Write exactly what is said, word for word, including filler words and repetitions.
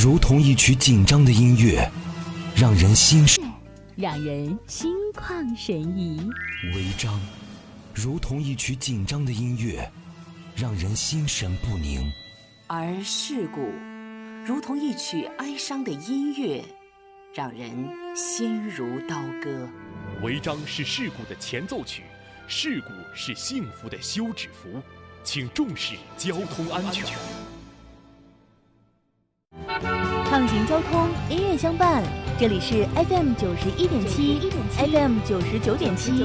如同一曲紧张的音乐，让人心让人心旷神怡。 违章，如同一曲紧张的音乐，让人心神不宁。 而事故，如同一曲哀伤的音乐，让人心如刀割。 违章是事故的前奏曲，事故是幸福的休止符，请重视交通安全。 畅行交通，音乐相伴，这里是 F M 九十一点七 ，F M 九十九点七。